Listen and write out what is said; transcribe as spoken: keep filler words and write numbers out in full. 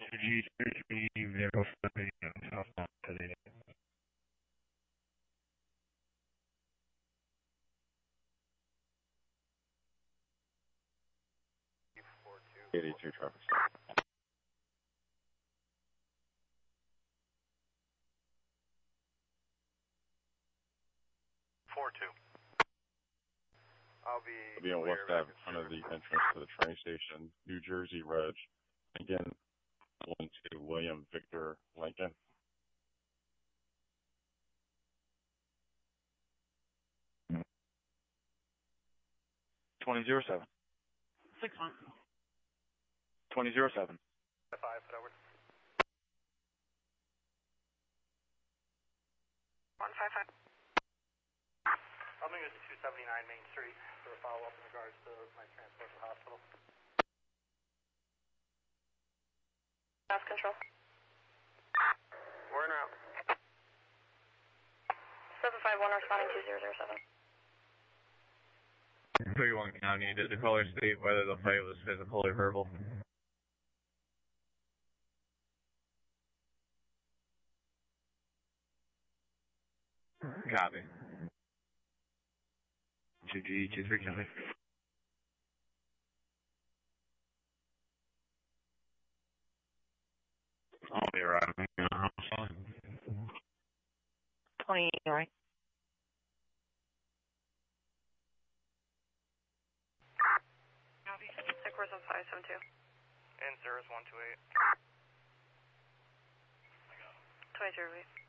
G three vehicle flipping southbound today. eighty-two traffic stop. four two. I'll be, I'll be on West Ave in front of the entrance to the train station, New Jersey Reg. Again, one two William Victor Lincoln. twenty zero seven. Six one. twenty zero seven. Five, forward. one five five. I'll bring this to two seventy-nine Main Street for a follow-up in regards to my transport to the hospital. Off control. We're in route. seven five one responding two zero zero seven. thirty-one County, did the caller state whether the fight was physical or verbal? Copy. two G two three County. I'll be arriving. twenty, right? Copy. Equals on five seven two. And Cirrus one two eight. twenty zero eight.